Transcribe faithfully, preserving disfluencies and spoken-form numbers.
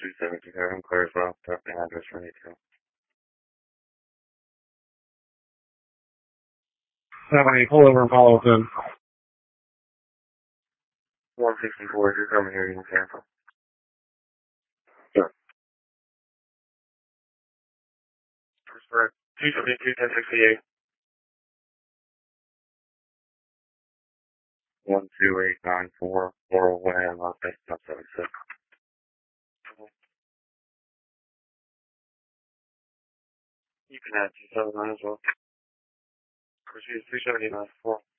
two seventy-seven, Claresville, testing address for detail. seventy, pull over and follow us in. one sixty-four, if you're coming here, you can cancel. Sure. Respect. two seventy-two, ten sixty-eight. one two eight nine four, Laurel Way, Los Angeles, seventy-six. You can add two seventy-nine as well. Proceed two seventy-nine, four.